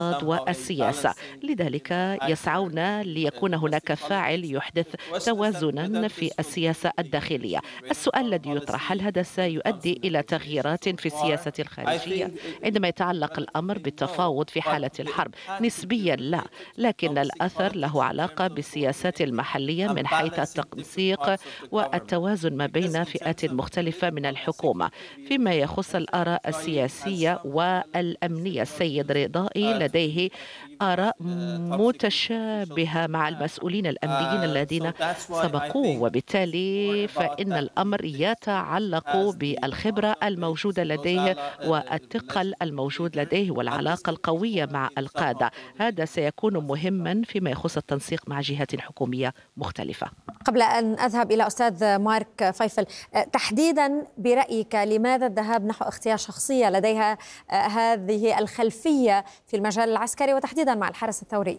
والسياسة. لذلك يسعون ليكون هناك فاعل يحدث توازنا في السياسة الداخلية. السؤال الذي يطرح: هل هذا سيؤدي إلى تغييرات في السياسة الخارجية؟ عندما يتعلق الأمر بالتفاوض في حالة الحرب، نسبيا لا، لكن الأثر له علاقة بالسياسات المحلية من حيث التنسيق والتوازن ما بين فئات مختلفة من الحكومة. فيما يخص الآراء السياسية والأمنية، السيد رضائي لديه آراء متشابهة مع المسؤولين الأمنيين الذين سبقوه، وبالتالي فإن الأمر يتعلق بالخبرة الموجودة لديه والثقل الموجود لديه والعلاقة القوية مع القادة. هذا سيكون مهما فيما يخص التنسيق مع جهات حكومية مختلفة. قبل أن أذهب إلى أستاذ مارك فيفل، تحديدا برأيك لماذا الذهاب نحو اختيار شخصية لديها هذه الخلفية في المجال العسكري وتحديدا مع الحرس الثوري؟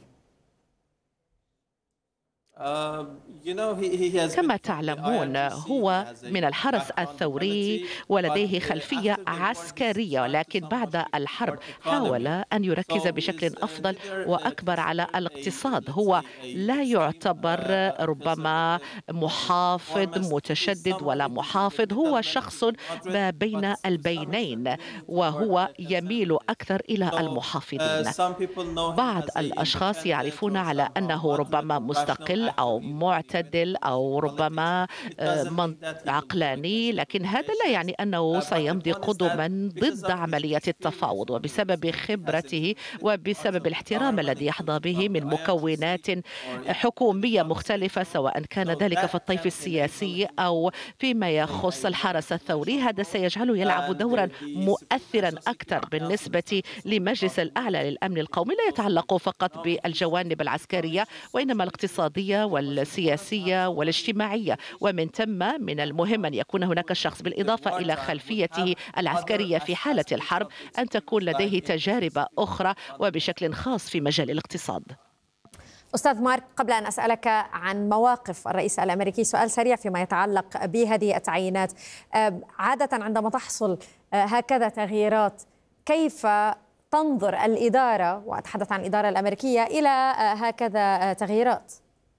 كما تعلمون هو من الحرس الثوري ولديه خلفية عسكرية، ولكن بعد الحرب حاول أن يركز بشكل أفضل وأكبر على الاقتصاد. هو لا يعتبر ربما محافظ متشدد ولا محافظ، هو شخص ما بين البينين وهو يميل أكثر إلى المحافظين. بعض الأشخاص يعرفون على أنه ربما مستقل أو معتدل أو ربما عقلاني، لكن هذا لا يعني أنه سيمضي قدما ضد عملية التفاوض. وبسبب خبرته وبسبب الاحترام الذي يحظى به من مكونات حكومية مختلفة، سواء كان ذلك في الطيف السياسي أو فيما يخص الحرس الثوري، هذا سيجعله يلعب دورا مؤثرا أكثر بالنسبة لمجلس الأعلى للأمن القومي. لا يتعلق فقط بالجوانب العسكرية وإنما الاقتصادية والسياسية والاجتماعية، ومن ثم من المهم أن يكون هناك شخص بالإضافة إلى خلفيته العسكرية في حالة الحرب أن تكون لديه تجارب أخرى وبشكل خاص في مجال الاقتصاد. أستاذ مارك، قبل أن أسألك عن مواقف الرئيس الأمريكي، سؤال سريع فيما يتعلق بهذه التعيينات. عادة عندما تحصل هكذا تغييرات، كيف تنظر الإدارة، وأتحدث عن الإدارة الأمريكية، إلى هكذا تغييرات؟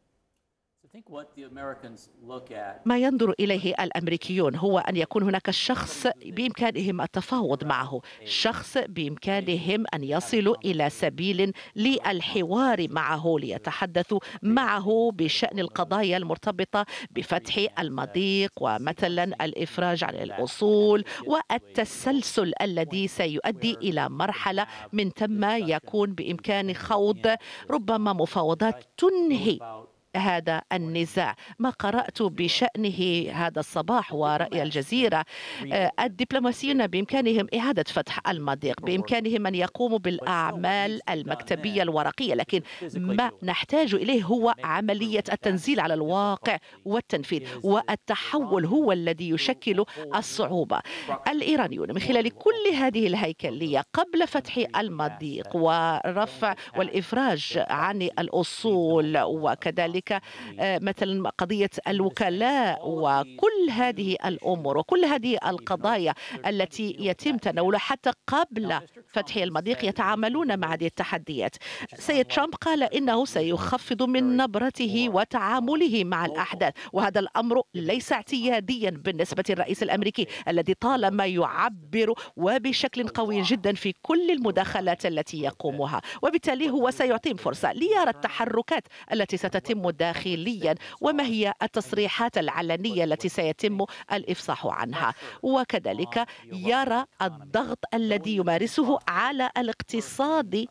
ما ينظر إليه الأمريكيون هو أن يكون هناك شخص بإمكانهم التفاوض معه، شخص بإمكانهم أن يصلوا إلى سبيل للحوار معه، ليتحدثوا معه بشأن القضايا المرتبطة بفتح المضيق ومثلا الإفراج عن الأصول والتسلسل الذي سيؤدي إلى مرحلة من ثم يكون بإمكان خوض ربما مفاوضات تنهي هذا النزاع. ما قرأت بشأنه هذا الصباح ورأي الجزيرة، الدبلوماسيون بإمكانهم إعادة فتح المضيق، بإمكانهم أن يقوموا بالأعمال المكتبية الورقية، لكن ما نحتاج إليه هو عملية التنزيل على الواقع والتنفيذ، والتحول هو الذي يشكل الصعوبة. الإيرانيون من خلال كل هذه الهيكلية قبل فتح المضيق ورفع والإفراج عن الأصول، وكذلك مثلا قضية الوكلاء وكل هذه الأمور وكل هذه القضايا التي يتم تناولها حتى قبل فتح المضيق، يتعاملون مع هذه التحديات. سيد ترامب قال إنه سيخفض من نبرته وتعامله مع الأحداث، وهذا الأمر ليس اعتياديا بالنسبة للرئيس الأمريكي الذي طالما يعبر وبشكل قوي جدا في كل المداخلات التي يقومها، وبالتالي هو سيعطيهم فرصة ليرى التحركات التي ستتم داخليا وما هي التصريحات العلنية التي سيتم الإفصاح عنها، وكذلك يرى الضغط الذي يمارسه على الاقتصاد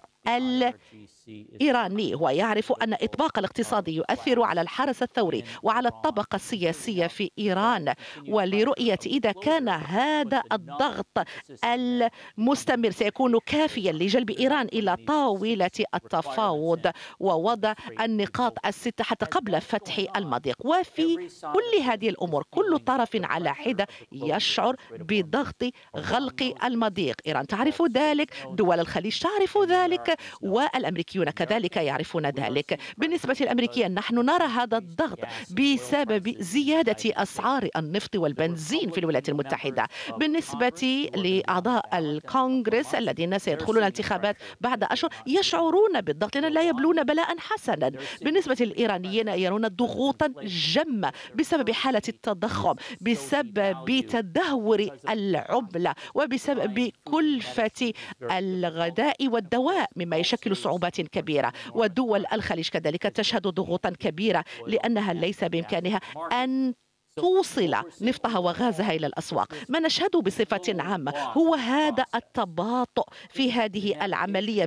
الإيراني. ويعرف أن إطباق الاقتصاد يؤثر على الحرس الثوري وعلى الطبقة السياسية في إيران، ولرؤية إذا كان هذا الضغط المستمر سيكون كافيا لجلب إيران إلى طاولة التفاوض ووضع النقاط الستة حتى قبل فتح المضيق. وفي كل هذه الأمور كل طرف على حدة يشعر بضغط غلق المضيق. إيران تعرف ذلك، دول الخليج تعرف ذلك، والأمريكيين الأمريكيون كذلك يعرفون ذلك. بالنسبة للأمريكيين نحن نرى هذا الضغط بسبب زيادة أسعار النفط والبنزين في الولايات المتحدة. بالنسبة لأعضاء الكونغرس الذين سيدخلون الانتخابات بعد أشهر يشعرون بالضغط لأن لا يبلون بلاء حسنا. بالنسبة للإيرانيين يرون ضغوطا جمة بسبب حالة التضخم، بسبب تدهور العملة، وبسبب كلفة الغذاء والدواء مما يشكل صعوبات كبيرة. ودول الخليج كذلك تشهد ضغوطا كبيرة لأنها ليس بإمكانها أن توصل نفطها وغازها إلى الأسواق. ما نشهده بصفة عامة هو هذا التباطؤ في هذه العملية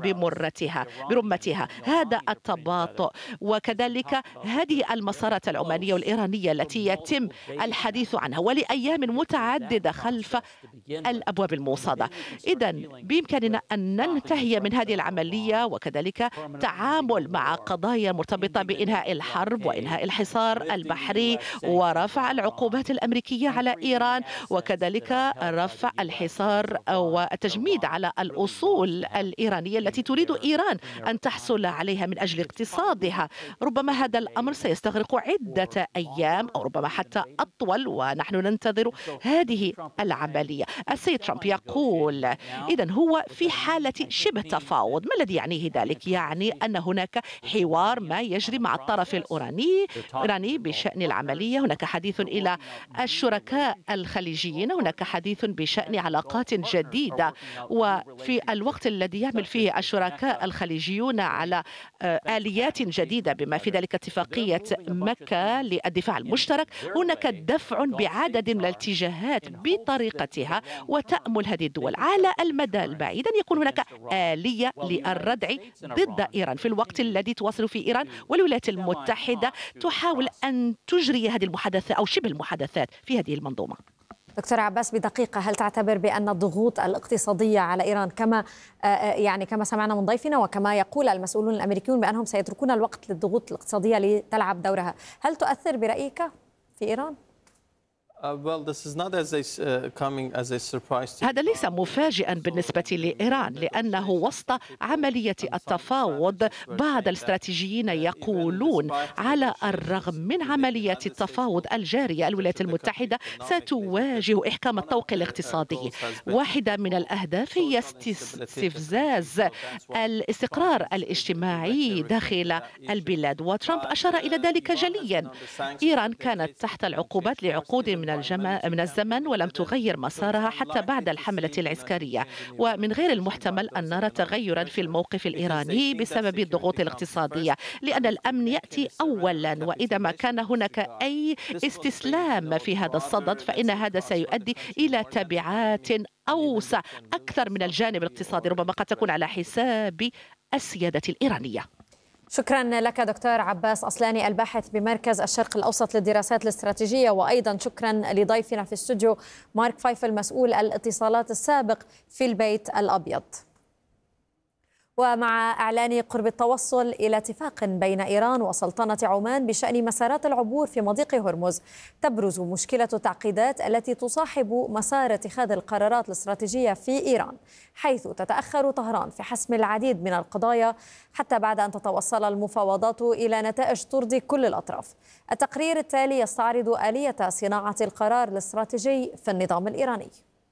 برمتها، هذا التباطؤ، وكذلك هذه المسارات العمانية والإيرانية التي يتم الحديث عنها ولأيام متعددة خلف الأبواب الموصدة. إذن بإمكاننا أن ننتهي من هذه العملية وكذلك تعامل مع قضايا مرتبطة بإنهاء الحرب وإنهاء الحصار البحري ورفع العقوبات الأمريكية على إيران، وكذلك رفع الحصار والتجميد على الأصول الإيرانية التي تريد إيران أن تحصل عليها من أجل اقتصادها. ربما هذا الأمر سيستغرق عدة أيام أو ربما حتى أطول، ونحن ننتظر هذه العملية. السيد ترامب يقول إذن هو في حالة شبه تفاوض. ما الذي يعنيه ذلك؟ يعني أن هناك حوار ما يجري مع الطرف الإيراني بشأن العملية. هناك حديث إلى الشركاء الخليجيين، هناك حديث بشأن علاقات جديدة، وفي الوقت الذي يعمل فيه الشركاء الخليجيون على آليات جديدة بما في ذلك اتفاقية مكة للدفاع المشترك، هناك دفع بعدد من الاتجاهات بطريقتها، وتأمل هذه الدول على المدى البعيد أن يكون هناك آلية للردع ضد إيران في الوقت الذي تواصل فيه إيران والولايات المتحدة تحاول أن تجري هذه المحادثات أو شبه المحادثات في هذه المنظومة. دكتور عباس، بدقيقة، هل تعتبر بأن الضغوط الاقتصادية على إيران كما سمعنا من ضيفنا وكما يقول المسؤولون الأمريكيون بأنهم سيتركون الوقت للضغوط الاقتصادية لتلعب دورها، هل تؤثر برأيك في إيران؟ هذا ليس مفاجئا بالنسبة لإيران، لأنه وسط عملية التفاوض بعض الاستراتيجيين يقولون على الرغم من عملية التفاوض الجارية الولايات المتحدة ستواجه إحكام الطوق الاقتصادي. واحدة من الأهداف هي استفزاز الاستقرار الاجتماعي داخل البلاد، وترامب أشار إلى ذلك جليا. إيران كانت تحت العقوبات لعقود من الزمن ولم تغير مسارها حتى بعد الحملة العسكرية، ومن غير المحتمل أن نرى تغيرا في الموقف الإيراني بسبب الضغوط الاقتصادية، لأن الأمن يأتي أولا، وإذا ما كان هناك أي استسلام في هذا الصدد فإن هذا سيؤدي إلى تبعات أوسع أكثر من الجانب الاقتصادي، ربما قد تكون على حساب السيادة الإيرانية. شكرا لك دكتور عباس أصلاني، الباحث بمركز الشرق الأوسط للدراسات الاستراتيجية، وأيضا شكرا لضيفنا في الاستوديو مارك فايفل مسؤول الاتصالات السابق في البيت الأبيض. ومع إعلان قرب التوصل إلى اتفاق بين إيران وسلطنة عمان بشأن مسارات العبور في مضيق هرمز، تبرز مشكلة التعقيدات التي تصاحب مسار اتخاذ القرارات الاستراتيجية في إيران، حيث تتأخر طهران في حسم العديد من القضايا حتى بعد أن تتوصل المفاوضات إلى نتائج ترضي كل الأطراف. التقرير التالي يستعرض آلية صناعة القرار الاستراتيجي في النظام الإيراني.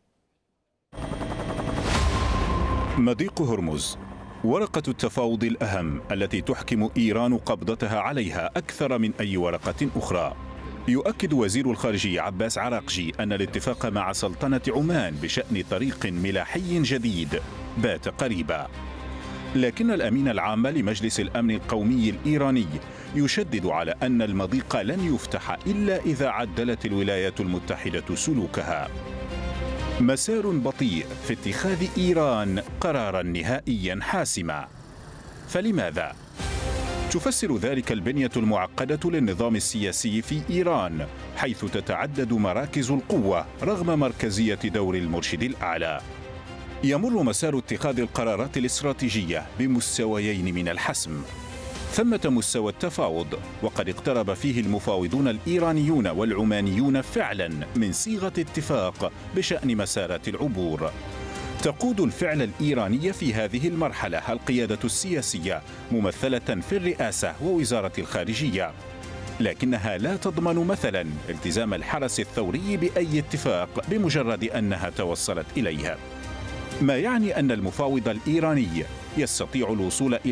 مضيق هرمز، ورقة التفاوض الأهم التي تحكم إيران قبضتها عليها أكثر من أي ورقة أخرى. يؤكد وزير الخارجية عباس عراقجي أن الاتفاق مع سلطنة عمان بشأن طريق ملاحي جديد بات قريبا، لكن الأمين العام لمجلس الأمن القومي الإيراني يشدد على أن المضيق لن يفتح إلا إذا عدلت الولايات المتحدة سلوكها. مسار بطيء في اتخاذ إيران قرارا نهائيا حاسما. فلماذا؟ تفسر ذلك البنية المعقدة للنظام السياسي في إيران، حيث تتعدد مراكز القوة رغم مركزية دور المرشد الأعلى. يمر مسار اتخاذ القرارات الاستراتيجية بمستويين من الحسم. ثمة مستوى التفاوض، وقد اقترب فيه المفاوضون الإيرانيون والعمانيون فعلا من صيغة اتفاق بشأن مسارات العبور. تقود الفعل الإيراني في هذه المرحلة القيادة السياسية ممثلة في الرئاسة ووزارة الخارجية، لكنها لا تضمن مثلا التزام الحرس الثوري بأي اتفاق بمجرد أنها توصلت إليها، ما يعني أن المفاوض الإيراني يستطيع الوصول إلى